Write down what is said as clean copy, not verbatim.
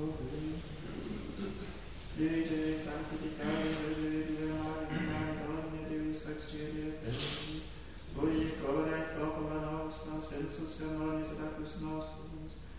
Kyrie sanctificare Domine Deus excedia Dei, Ui coret popula nostra, sensus sermonis adaptus nostrum,